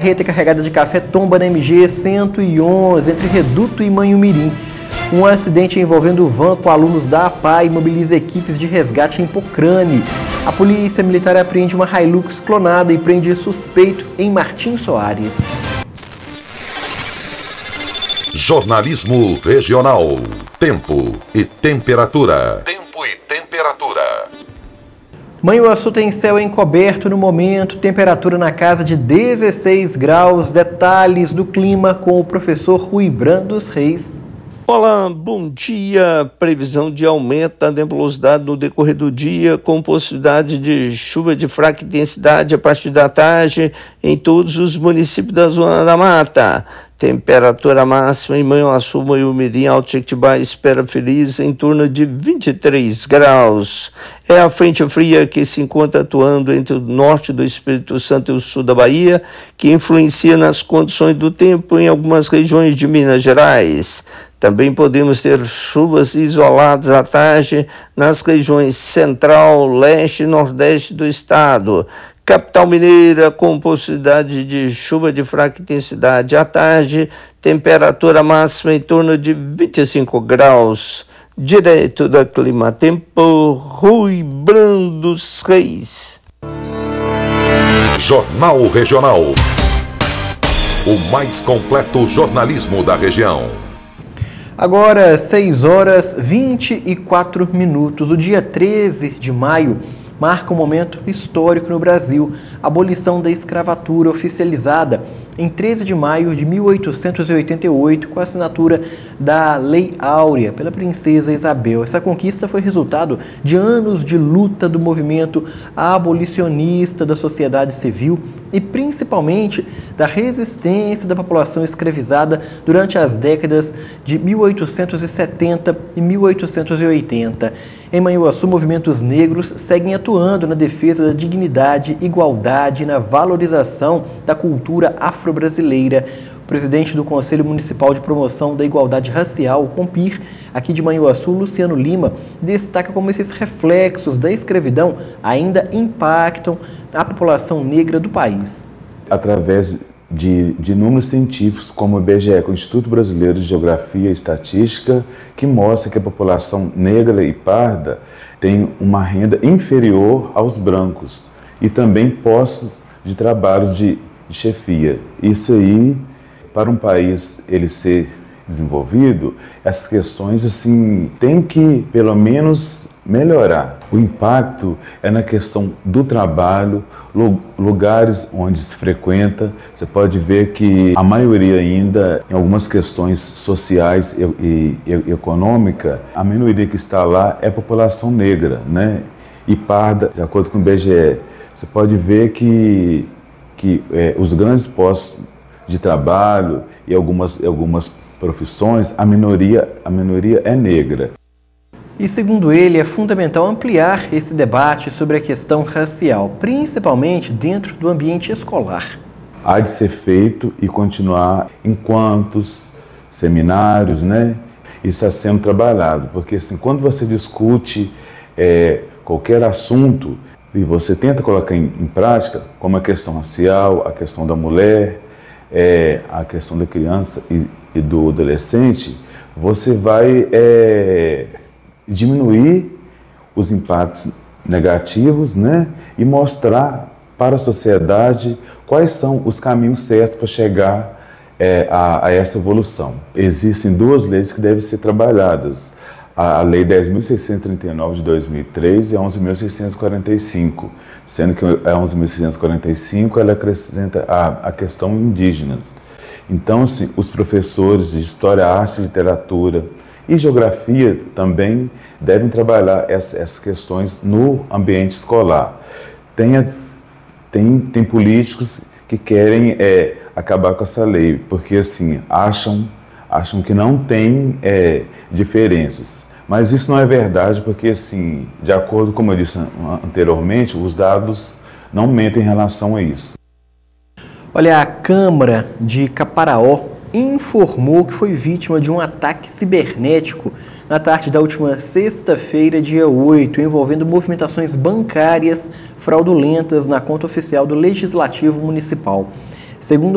carreta carregada de café tomba na MG 111, entre Reduto e Manhumirim. Um acidente envolvendo van com alunos da APAE mobiliza equipes de resgate em Pocrane. A Polícia Militar apreende uma Hilux clonada e prende suspeito em Martim Soares. Jornalismo regional. Tempo e temperatura. Tempo e temperatura. Manhuaçu tem céu encoberto no momento, temperatura na casa de 16 graus. Detalhes do clima com o professor Rui Brando dos Reis. Olá, bom dia. Previsão de aumento da nebulosidade no decorrer do dia, com possibilidade de chuva de fraca intensidade a partir da tarde em todos os municípios da Zona da Mata. Temperatura máxima em Manhuaçu, Manhumirim, Alto Jequitibá, Espera Feliz, em torno de 23 graus. É a frente fria que se encontra atuando entre o norte do Espírito Santo e o sul da Bahia, que influencia nas condições do tempo em algumas regiões de Minas Gerais. Também podemos ter chuvas isoladas à tarde nas regiões central, leste e nordeste do estado. Capital Mineira, com possibilidade de chuva de fraca intensidade à tarde, temperatura máxima em torno de 25 graus. Direto da Clima Tempo, Rui Brando dos Reis. Jornal Regional. O mais completo jornalismo da região. Agora, 6 horas 24 minutos. O dia 13 de maio marca um momento histórico no Brasil, a abolição da escravatura oficializada em 13 de maio de 1888, com a assinatura da Lei Áurea pela princesa Isabel. Essa conquista foi resultado de anos de luta do movimento abolicionista da sociedade civil e principalmente da resistência da população escravizada durante as décadas de 1870 e 1880. Em Manhuaçu, movimentos negros seguem atuando na defesa da dignidade, igualdade e na valorização da cultura afro-brasileira. O presidente do Conselho Municipal de Promoção da Igualdade Racial, o CONPIR, aqui de Manhuaçu, Luciano Lima, destaca como esses reflexos da escravidão ainda impactam a população negra do país. Através de números científicos como o IBGE, o Instituto Brasileiro de Geografia e Estatística, que mostra que a população negra e parda tem uma renda inferior aos brancos e também postos de trabalho de chefia. Isso aí, para um país ele ser desenvolvido, essas questões assim tem que pelo menos melhorar. O impacto é na questão do trabalho, lugares onde se frequenta. Você pode ver que a maioria ainda, em algumas questões sociais e econômicas, a minoria que está lá é a população negra, né? E parda, de acordo com o IBGE. Você pode ver que os grandes postos de trabalho e algumas profissões, a minoria é negra. E segundo ele, é fundamental ampliar esse debate sobre a questão racial, principalmente dentro do ambiente escolar. Há de ser feito e continuar em quantos seminários, né? Isso está sendo trabalhado, porque assim, quando você discute qualquer assunto e você tenta colocar em prática, como a questão racial, a questão da mulher, a questão da criança e do adolescente, você vai diminuir os impactos negativos, né? E mostrar para a sociedade quais são os caminhos certos para chegar a essa evolução. Existem duas leis que devem ser trabalhadas. A Lei 10.639 de 2003 e a 11.645, sendo que a 11.645 ela acrescenta a questão indígenas. Então, assim, os professores de História, Arte, Literatura e Geografia também devem trabalhar essas questões no ambiente escolar. Tem políticos que querem acabar com essa lei, porque assim, acham que não tem diferenças. Mas isso não é verdade, porque assim, de acordo, como eu disse anteriormente, os dados não mentem em relação a isso. Olha, a Câmara de Caparaó informou que foi vítima de um ataque cibernético na tarde da última sexta-feira, dia 8, envolvendo movimentações bancárias fraudulentas na conta oficial do Legislativo Municipal. Segundo